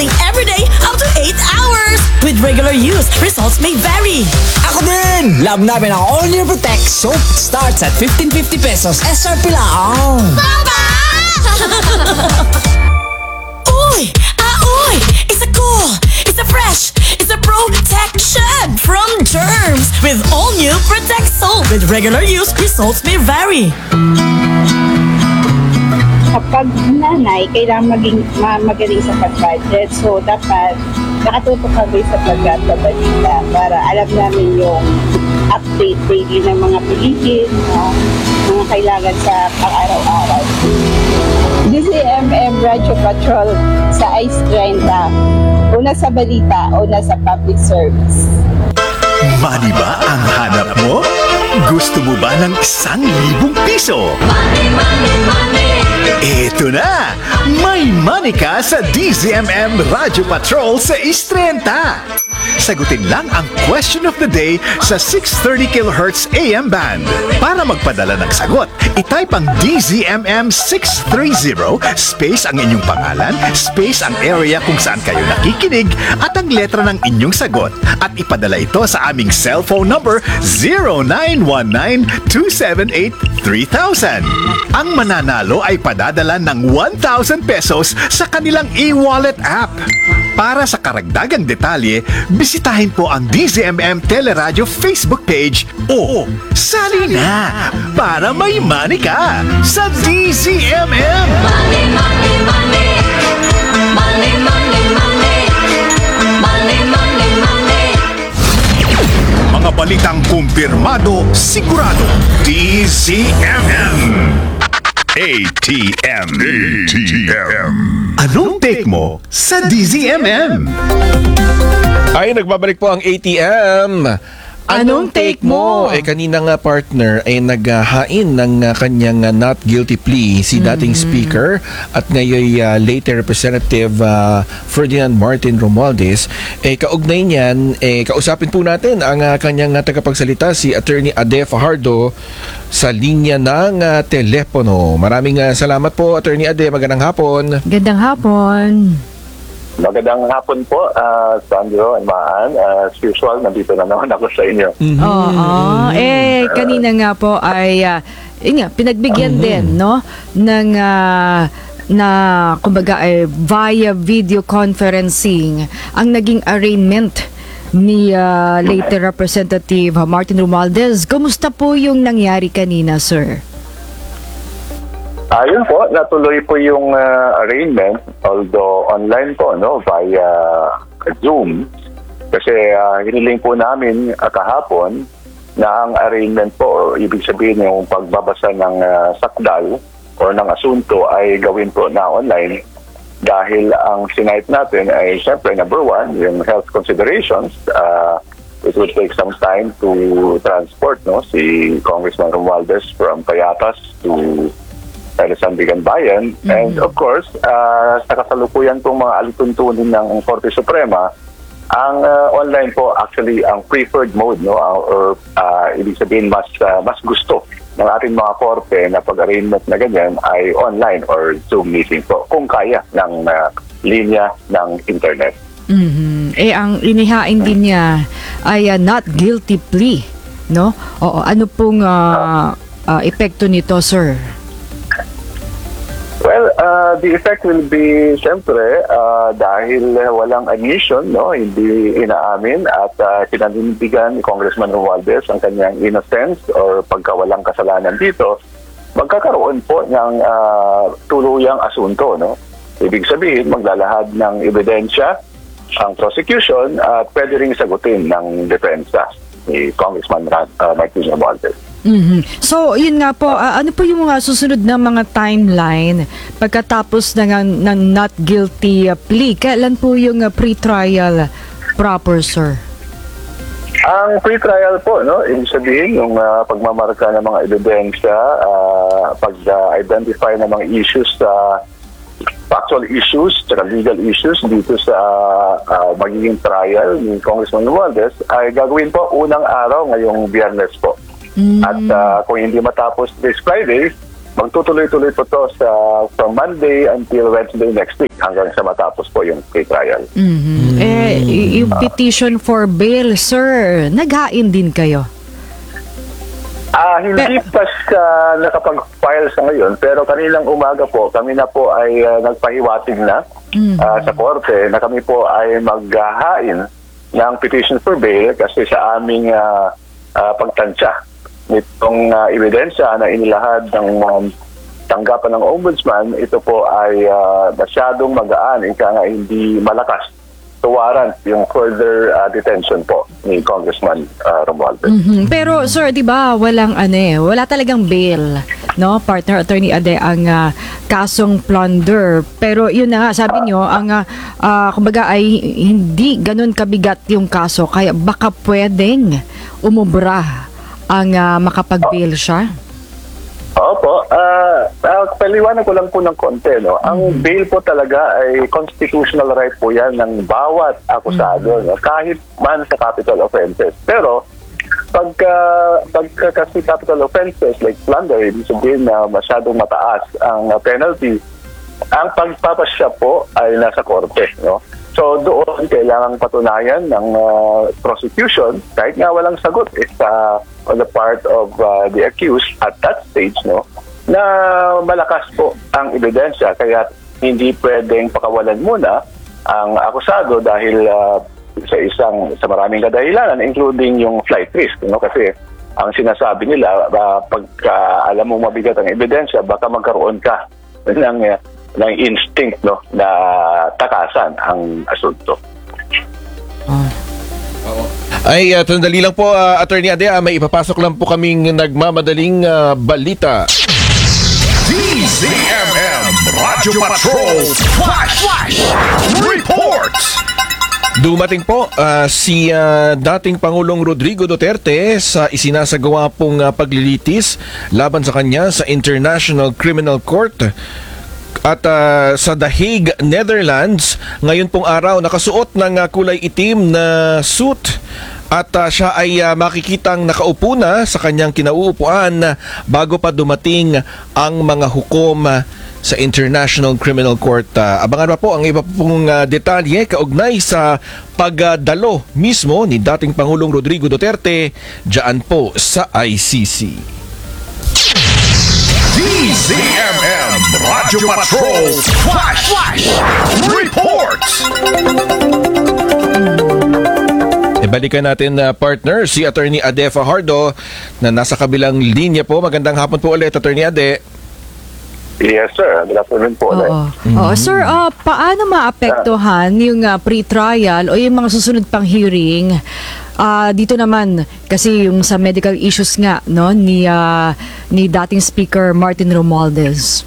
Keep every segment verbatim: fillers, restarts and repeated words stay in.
only every day up to eight hours. With regular use, results may vary. Ako din! Love namin ang All New Protect Soap. Starts at fifteen fifty pesos. S R P lang. Papa! Uy! Aoy! It's a cool! It's a fresh! It's a protection from germs! With All New Protect Soap. With regular use, results may vary. Kapag nanay, kailangan maging ma magaling sa pag-budget. So, dapat nakatutok kami sa pagkakabalita para alam namin yung update daily ng mga bilihin, uh, mga kailangan sa pang-araw-araw. D Z M M Radio Patrol sa Ice Trenta. Una sa balita, una sa public service. Money ba ang hanap mo? Gusto mo ba ng isang libong piso? Money, money, money! Eto na! May money ka sa D Z M M Radio Patrol sa Istrenta! Sagutin lang ang question of the day sa six thirty kilohertz A M band. Para magpadala ng sagot, itype ang D Z M M six thirty space ang inyong pangalan, space ang area kung saan kayo nakikinig at ang letra ng inyong sagot at ipadala ito sa aming cellphone number zero nine one nine two seven eight three thousand. Ang mananalo ay padadala ng one thousand pesos sa kanilang e-wallet app. Para sa karagdagang detalye, bisitahin po ang D Z M M Teleradio Facebook page o sali na para may money ka sa D Z M M! Money, money, money! Money, money, money! Money, money, money! Mga balitang kumpirmado, sigurado, D Z M M! A T M. A T M. Anong take mo sa D Z M M? Ay, nagbabalik po ang A T M. Anong take mo? Eh, kanina nga partner ay naghahain ng uh, kanyang uh, not guilty plea si dating mm-hmm. speaker at ngayon uh, later Representative uh, Ferdinand Martin Romualdez. Eh, kaugnay niyan, eh, kausapin po natin ang uh, kanyang uh, tagapagsalita si Attorney Ade Fajardo sa linya ng uh, telepono. Maraming uh, salamat po Attorney Ade. Magandang hapon. Magandang hapon. Magandang hapon po, uh, Sandro and Maan. Uh, as usual, nandito na naman ako sa inyo. Mm-hmm. Oo. Eh, kanina nga po ay, uh, yun nga, pinagbigyan mm-hmm. din, no? Ng, uh, na, kumbaga, ay via video conferencing ang naging arraignment ni uh, later Representative Martin Romualdez. Kumusta po yung nangyari kanina, sir? Ayun po, natuloy po yung uh, arraignment, although online po, no, via Zoom. Kasi uh, hiniling po namin uh, kahapon na ang arraignment po, or ibig sabihin yung pagbabasa ng uh, sakdal or ng asunto ay gawin po na online dahil ang sinight natin ay siyempre number one, yung health considerations. Uh, it would take some time to transport no si Congressman Romualdez from Payatas to Sandigan Bayan. Mm-hmm. And of course, uh, sa kasalukuyan pong mga alituntunin ng Korte Suprema, ang uh, online po actually ang preferred mode, no, uh, or uh, ibig sabihin mas uh, mas gusto ng ating mga korte na pag-arraignment na ganyan ay online or Zoom meeting po kung kaya ng uh, linya ng internet. Mm-hmm. Eh ang inihain din niya ay uh, not guilty plea, no? Oo, ano pong uh, uh, epekto nito, sir? Well, uh, the effect will be, siyempre, uh, dahil walang admission, no, hindi inaamin at uh, pinanindigan ni Congressman Romualdez ang kanyang innocence or pagkawalang kasalanan dito, magkakaroon po ng uh, tuluyang asunto, no. Ibig sabihin, maglalahad ng ebidensya ang prosecution at pwede ring sagutin ng depensa ni Congressman uh, Martin Romualdez. Mm-hmm. So, yun nga po, uh, ano po yung mga susunod na mga timeline pagkatapos ng, ng not guilty uh, plea? Kailan po yung uh, pre-trial proper, sir? Ang pre-trial po, no, ibig sabihin yung uh, pagmamarka ng mga ebidensya, uh, pag-identify ng mga issues sa uh, factual issues, tsaka legal issues dito sa uh, magiging trial ni Congressman Romualdez ay gagawin po unang araw ngayong Biyernes po. Mm. At uh, kung hindi matapos this Friday, magtutuloy-tuloy po to sa from Monday until Wednesday next week hanggang sa matapos po yung pre-trial. Mhm. Eh, y- yung petition for bail, sir, naghain din kayo? Ah, hindi pa siya nakapag-file sa ngayon, pero kaninang umaga po, kami na po ay uh, nagpahiwatig na ah, sa korte na kami po ay maghahain ng petition for bail kasi sa aming uh, uh, pagtansya nitong uh, ebidensya na inilahad ng um, tanggapan ng ombudsman, ito po ay uh, masyadong magaan, ika nga hindi malakas to warrant yung further uh, detention po ni Congressman uh, Romualdez. Mhm. Pero sir, 'di ba, walang ano eh, wala talagang bail, no? Partner Attorney Ade, ang ah, kasong plunder. Pero yun na nga, sabi nyo, ang ah, ah, kumbaga ay hindi ganun kabigat yung kaso, kaya baka pwedeng umubra ang ah, makapag-bail siya. Opo, uh, uh, paliwanag ko lang po ng konti. No? Ang bail po talaga ay constitutional right po yan ng bawat akusado, no? Kahit man sa capital offenses. Pero pagka, pagka kasi capital offenses like plunder, ibig sabihin na masyadong mataas ang uh, penalty, ang pagpapasya po ay nasa korte. No? So doon kailangang patunayan ng uh, prosecution, kahit nga walang sagot is uh, on the part of uh, the accused at that stage, no, na malakas po ang ebidensya, kaya hindi pwedeng pakawalan muna ang akusado dahil uh, sa isang sa maraming kadahilanan, including yung flight risk, no, kasi ang sinasabi nila uh, pagka alam mo mabigat ang ebidensya, baka magkaroon ka ng uh, ng instinct, no, na takasan ang asunto. Ay, uh, sandali lang po, uh, Attorney Ade, uh, may ipapasok lang po kaming nagmamadaling uh, balita. D Z M M Radyo Patrol Flash Flash Reports. Dumating po uh, si uh, dating Pangulong Rodrigo Duterte sa isinasagawa pong uh, paglilitis laban sa kanya sa International Criminal Court at uh, sa The Hague, Netherlands. Ngayon pong araw, nakasuot ng uh, kulay itim na suit at uh, siya ay uh, makikitang nakaupo na sa kanyang kinauupuan uh, bago pa dumating ang mga hukom uh, sa International Criminal Court. Uh, abangan pa po ang iba pong uh, detalye kaugnay sa pagdalo mismo ni dating Pangulong Rodrigo Duterte diyan po sa I C C. D Z M M Radyo Patrol Flash Flash Reports. Ibalikan natin na uh, partner si Attorney Ade Fajardo na nasa kabilang linya po. Magandang hapon po ulit, Attorney Ade. Yes, sir. Good afternoon po. Oo. Oo. Sir, uh, paano maapektuhan yung uh, pre-trial o yung mga susunod pang hearing? Uh, dito naman, kasi yung sa medical issues nga, no, ni, uh, ni dating Speaker Martin Romualdez.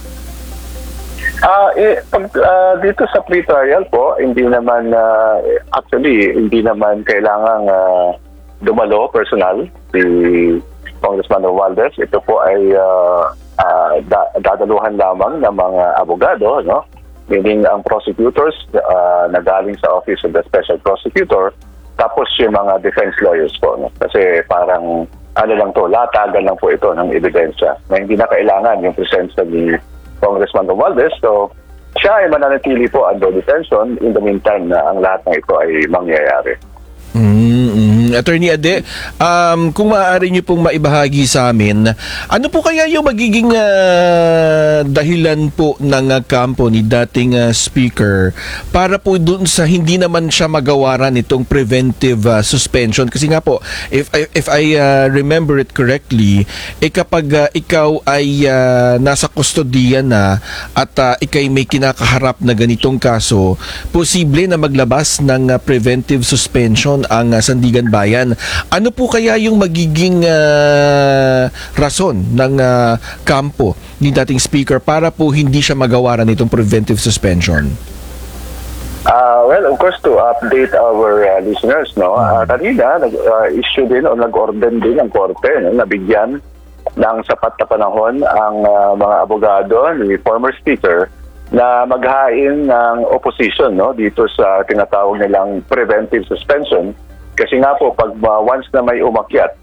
Ah, eh, pag, ah, dito sa pre-trial po, hindi naman, ah, actually, hindi naman kailangang ah, dumalo personal si Congressman Romualdez. Ito po ay uh, uh, da- dadaluhan lamang ng mga abogado, no? Meaning ang prosecutors uh, na galing sa Office of the Special Prosecutor, tapos yung mga defense lawyers po, no? Kasi parang ano lang to, latagan lang po ito ng ebidensya na hindi na kailangan yung presensya ni Congressman Romualdez. So siya ay mananatili po under detention in the meantime na ang lahat ng ito ay mangyayari. Mm-hmm. Attorney Ade, um, kung maaari niyo pong maibahagi sa amin, ano po kaya yung magiging uh, dahilan po ng uh, kampo ni dating uh, Speaker para po dun sa hindi naman siya magawaran itong preventive uh, suspension? Kasi nga po, if, if I uh, remember it correctly, eh kapag uh, ikaw ay uh, nasa kustodiya na at uh, ikay may kinakaharap na ganitong kaso, posible na maglabas ng uh, preventive suspension ang uh, Sandigan Bayan. Ano po kaya yung magiging uh, rason ng uh, kampo ni dating Speaker para po hindi siya magawaran itong preventive suspension? Uh, well, of course, to update our uh, listeners, no, uh, kanina nag-issue uh, din o nag-order din ang korte, no, nabigyan ng sapat na panahon ang uh, mga abogado ni former Speaker na maghain ng opposition, no, dito sa tinatawag nilang preventive suspension. Kasi nga po, pag uh, once na may umakyat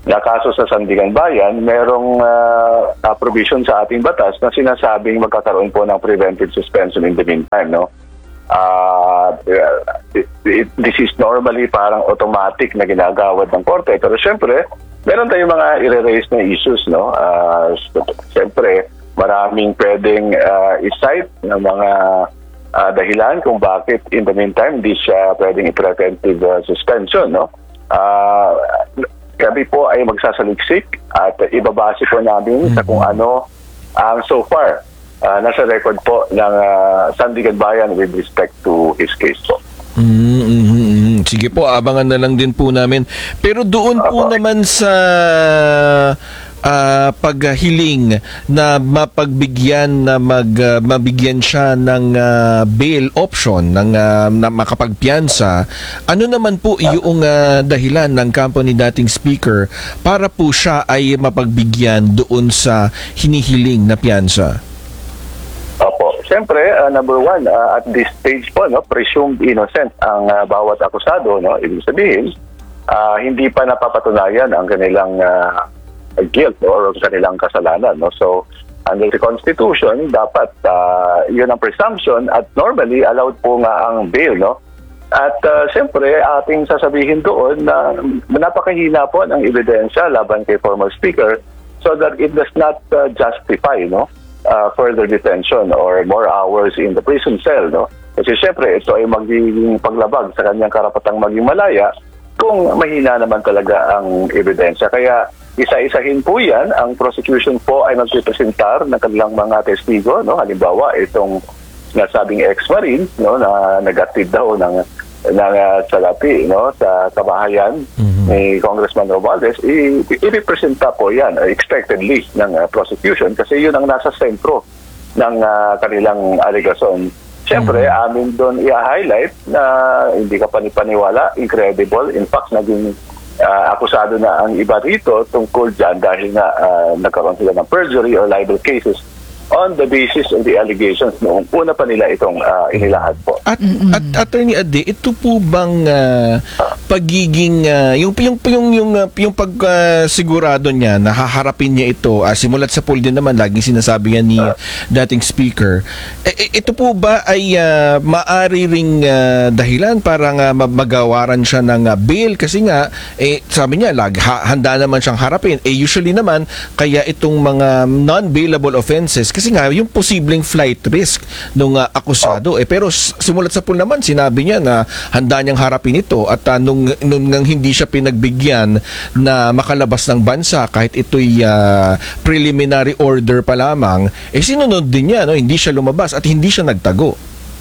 na kaso sa Sandigan Bayan, merong uh, uh, provision sa ating batas na sinasabing magkakaroon po ng preventive suspension in the meantime, no? Uh, it, it, this is normally parang automatic na ginagawad ng korte. Pero syempre, meron tayong mga i-raise na issues, no? Uh, syempre, maraming pwedeng uh, i-cite ng mga uh, dahilan kung bakit in the meantime hindi siya pwedeng i-preventive uh, suspension, no? Uh, kami po ay magsasaliksik at ibabase po namin mm-hmm. sa kung ano ang um, so far uh, nasa record po ng uh, Sandigan Bayan with respect to his case po. Mm-hmm. Sige po, abangan na lang din po namin. Pero doon po okay. naman sa uh, paghiling na mapagbigyan na mag, uh, mabigyan siya ng uh, bail option ng uh, na makapagpiyansa, ano naman po yung uh, dahilan ng company dating speaker para po siya ay mapagbigyan doon sa hinihiling na piyansa? Opo. Siyempre, uh, number one, uh, at this stage po, no, presumed innocent ang uh, bawat akusado, no? Ibig sabihin, uh, hindi pa napapatunayan ang kanilang uh, guilt or kanilang kasalanan, no? So, under the Constitution, dapat uh, yun ang presumption at normally allowed po nga ang bail, no? At uh, siyempre, ating sasabihin doon na napakahina po ng ebidensya laban kay former speaker so that it does not uh, justify, no? Uh, further detention or more hours in the prison cell, no? Kasi syempre ito ay magiging paglabag sa kanyang karapatang maging malaya kung mahina naman talaga ang ebidensya. Kaya isa-isahin po yan. Ang prosecution po ay magpipresentar ng kanilang mga testigo, no? Halimbawa itong nasabing ex-marine, no, na nagatid daw ng ng uh, salapi, no, sa kabahayan mm-hmm. ni Congressman Romualdez, i-representa po yan uh, expectedly ng uh, prosecution kasi yun ang nasa sentro ng uh, kanilang alegasyon. Siyempre, mm-hmm. amin doon i-highlight na hindi ka panipaniwala, incredible. In fact, naging uh, akusado na ang iba rito tungkol dyan dahil nga uh, nagkaroon sila ng perjury or libel cases on the basis of the allegations noong una pa nila itong uh, inilahad po. At, at Attorney Ade, ito po bang uh, pagiging uh, yung yung yung yung, uh, yung pagsigurado uh, niya na haharapin niya ito, uh, simulat sa poll din naman laging sinasabi niya ni uh, dating speaker, eh, ito po ba ay uh, maari ring uh, dahilan para nga magawaran siya ng uh, bail kasi nga eh sabi niya lag ha, handa naman siyang harapin. Eh usually naman kaya itong mga non-bailable offenses kasi nga yung posibleng flight risk nung uh, akusado eh pero simulat sa pool naman sinabi niya na handa niyang harapin ito at uh, nung, nung, nung hindi siya pinagbigyan na makalabas ng bansa kahit ito'y uh, preliminary order pa lamang eh sinunod din niya, no? Hindi siya lumabas at hindi siya nagtago.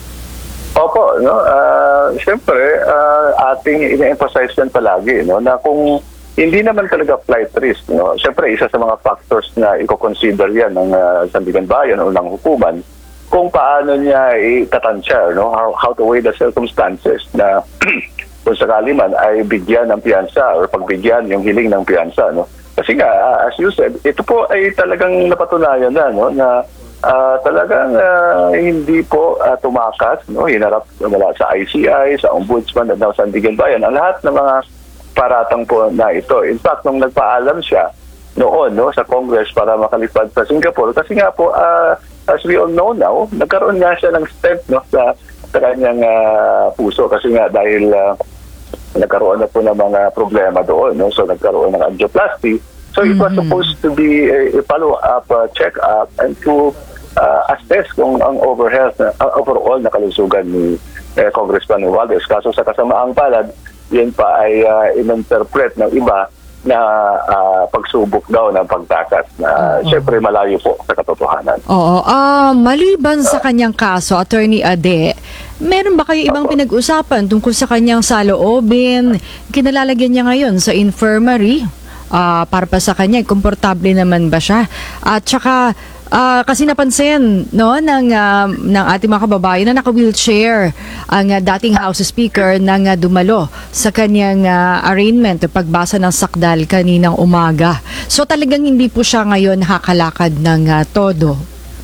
Opo, no, uh, siyempre uh, ating ina-emphasize yan palagi, no, na kung hindi naman talaga flight risk, no? Siyempre, isa sa mga factors na i-consider yan ng uh, Sandigan Bayan o ng hukuman kung paano niya itatansya, no? How, how to weigh the circumstances na kung sakali man ay bigyan ng piyansa or pagbigyan yung hiling ng piyansa, no? Kasi nga, uh, as you said, ito po ay talagang napatunayan na, no? Na uh, talagang uh, hindi po uh, tumakas, no? Hinarap mula sa I C I, sa Ombudsman at sa Sandigan Bayan, ang lahat ng mga paratang po na ito. In fact, nung nagpaalam siya noon, no, sa Congress para makalipad sa Singapore, kasi nga po, uh, as we all know now, nagkaroon nga siya ng stent, no, sa, sa kanyang uh, puso kasi nga dahil uh, nagkaroon na po ng mga problema doon, no, so nagkaroon ng angioplasty. So mm-hmm. it was supposed to be a, a follow-up uh, check-up and to uh, assess kung ang overhealth, uh, overall na kalusugan ni uh, Congressman Romualdez. Kaso sa kasamaang palad, yun pa ay uh, in-interpret ng iba na uh, pagsubok daw ng pagtakas na uh, syempre malayo po sa katotohanan. Oo. Uh, maliban sa kanyang kaso, Attorney Ade, meron ba kayo ibang pinag-usapan tungkol sa kanyang saloobin? Kinalalagyan niya ngayon sa infirmary uh, para pa sa kanya. Komportable naman ba siya? At saka Uh, kasi napansin no ng uh, ng ating mga kababayan na naka-wheelchair ang uh, dating House Speaker nang uh, dumalo sa kanyang uh, arraignment o pagbasa ng sakdal kaninang umaga. So talagang hindi po siya ngayon nakakalakad ng uh, todo.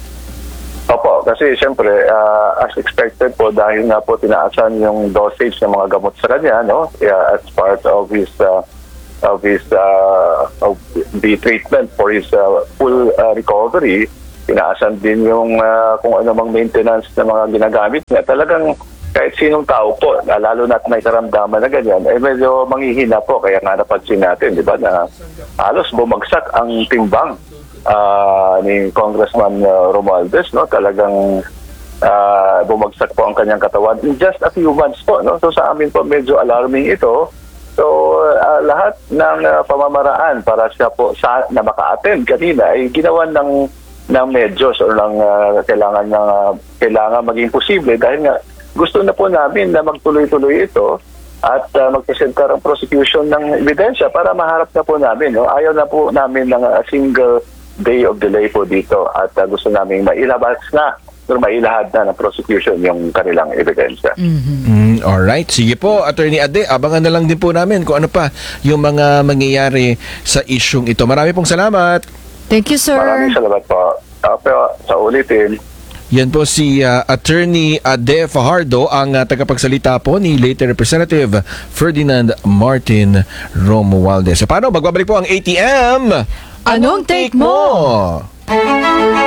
Opo, kasi siyempre uh, as expected po dahil nga po tinaasan yung dosage ng mga gamot sa kanya, no, yeah, as part of his uh, of his uh, of the treatment for his uh, full uh, recovery, inaasan din yung uh, kung ano mang maintenance na mga ginagamit niya. Talagang kahit sinong tao po, lalo na't may karamdaman na ganyan, eh medyo manghihina po. Kaya nga napansin natin, di ba, na halos bumagsak ang timbang uh, ni Congressman uh, Romualdez, no? Talagang uh, bumagsak po ang kanyang katawan in just a few months po, no? So sa amin po medyo alarming ito. So uh, lahat ng uh, pamamaraan para siya po sa, na maka-attend kanina ay ginawan ng ng medyos o ng uh, kailangan ng uh, kailangan maging posible dahil nga gusto na po namin na magtuloy-tuloy ito at uh, magpresenta ang prosecution ng ebidensya para maharap na po namin, no? Ayaw na po namin ng a single day of delay po dito at uh, gusto namin mailabas na or mailahad na ng prosecution yung kanilang ebidensya. Mm, alright, sige po, Attorney Ade, abangan na lang din po namin kung ano pa yung mga mangyayari sa isyung ito. Marami pong salamat. Thank you, sir. Maraming salamat po. Uh, pero sa ulitin, yan po si uh, Attorney Ade Fajardo, ang uh, tagapagsalita po ni late Representative Ferdinand Martin Romualdez. So, paano? Magbabalik po ang A T M. Anong take mo?